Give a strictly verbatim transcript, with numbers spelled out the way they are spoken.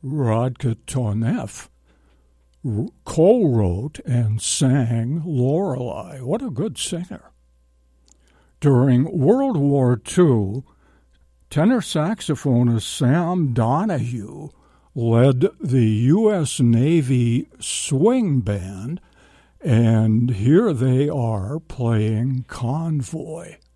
Rodka Tonev co-wrote and sang Lorelei. What a good singer. During World War Two, tenor saxophonist Sam Donahue led the U S Navy swing band, and here they are playing Convoy.